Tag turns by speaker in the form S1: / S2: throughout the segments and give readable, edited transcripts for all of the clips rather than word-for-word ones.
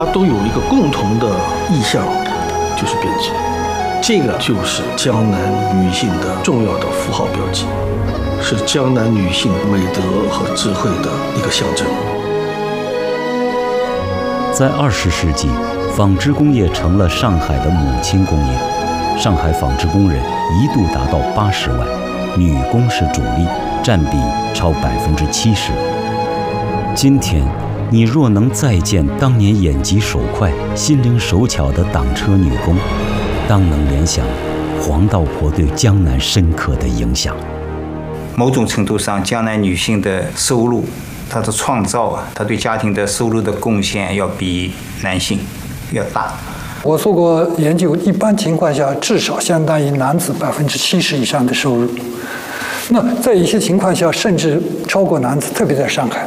S1: 它都有一个共同的意象，就是编辑。这个就是江南女性的重要的符号标记，是江南女性美德和智慧的一个象征。
S2: 在20世纪，纺织工业成了上海的母亲工业。上海纺织工人一度达到80万，女工是主力，占比超70%。今天，你若能再见当年眼疾手快、心灵手巧的挡车女工，当能联想黄道婆对江南深刻的影响。
S3: 某种程度上，江南女性的收入，她的创造她对家庭的收入的贡献要比男性要大。
S4: 我做过研究，一般情况下至少相当于男子70%以上的收入。那在一些情况下，甚至超过男子，特别在上海。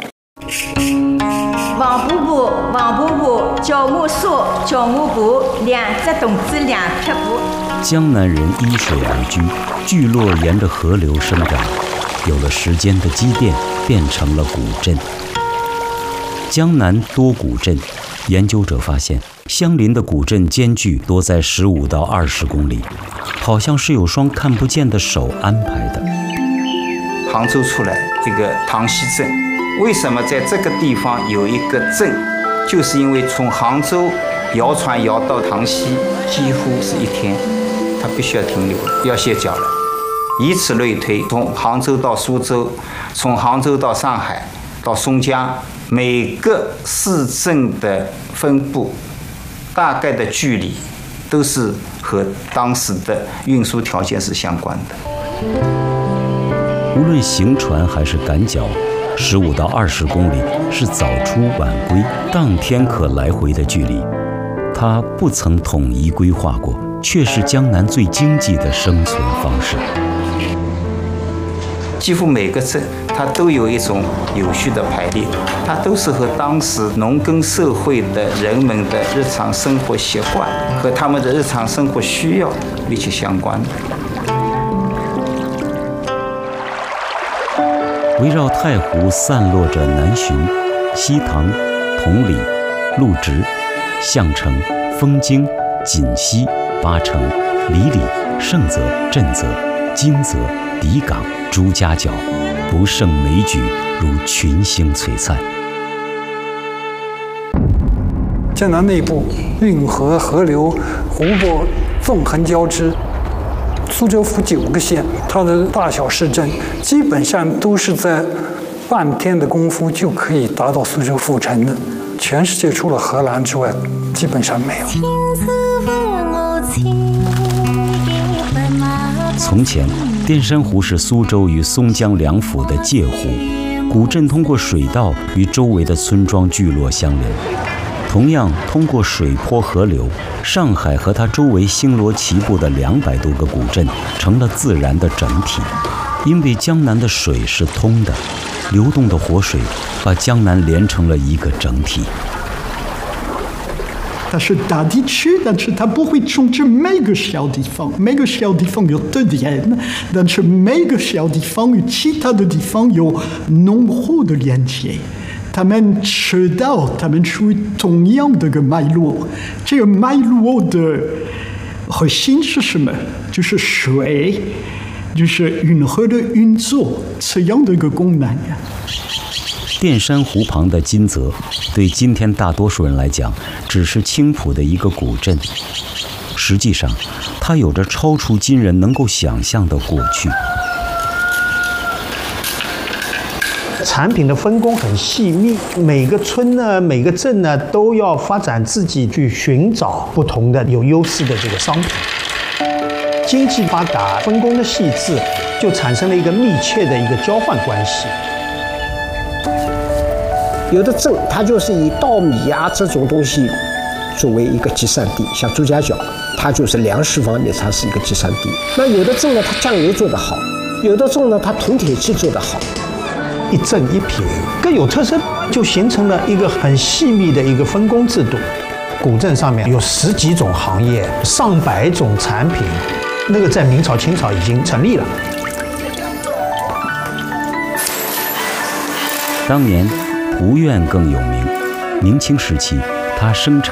S5: 王伯伯叫我说，叫我补2只筒子2匹布。
S2: 江南人依水而居，聚落沿着河流生长，有了时间的积淀，变成了古镇。江南多古镇，研究者发现，相邻的古镇间距多在15到20公里，好像是有双看不见的手安排的。
S3: 杭州出来一个塘溪镇，为什么在这个地方有一个镇？就是因为从杭州摇船摇到塘溪几乎是1天，它必须要停留，要歇脚了。以此类推，从杭州到苏州，从杭州到上海，到松江，每个市镇的分布大概的距离都是和当时的运输条件是相关的。
S2: 无论行船还是赶脚，15到20公里是早出晚归，当天可来回的距离。它不曾统一规划过，却是江南最经济的生存方式。
S3: 几乎每个镇它都有一种有序的排列，它都是和当时农耕社会的人们的日常生活习惯和他们的日常生活需要密切相关的。
S2: 围绕太湖散落着南浔、西塘、同里、陆直、项城、枫泾、锦溪、巴城、里里、盛泽、震泽、金泽、底港、朱家角，不胜枚举，如群星璀璨。
S4: 江南内部运河、河流、湖泊纵横交织。苏州府9个县，它的大小市镇基本上都是在半天的功夫就可以达到苏州府城的。全世界除了荷兰之外，基本上没有。
S2: 从前，淀山湖是苏州与松江2府的界湖，古镇通过水道与周围的村庄聚落相连。同样通过水坡河流，上海和它周围星罗棋布的200多个古镇成了自然的整体。因为江南的水是通的，流动的活水把江南连成了一个整体。
S6: 它是大地区，但是它不会重置每个小地方，每个小地方有特点，但是每个小地方与其他的地方有浓厚的连接。他们知道，他们属于同样的个脉络。这个脉络的核心是什么？就是水，就是运河的运作这样的一个功能呀。
S2: 淀山湖旁的金泽，对今天大多数人来讲，只是青浦的一个古镇。实际上，它有着超出今人能够想象的过去。
S7: 产品的分工很细密，每个村呢、每个镇呢都要发展自己去寻找不同的有优势的这个商品。经济发达，分工的细致，就产生了一个密切的一个交换关系。
S8: 有的镇它就是以稻米啊这种东西作为一个集散地，像朱家角，它就是粮食方面它是一个集散地。那有的镇呢，它酱油做得好；有的镇呢，它铜铁器做得好。
S7: 一镇一品更有特色，就形成了一个很细密的一个分工制度。古镇上面有10几种行业，上百种产品，那个在明朝、清朝已经成立了。
S2: 当年蒲院更有名，明清时期，它生产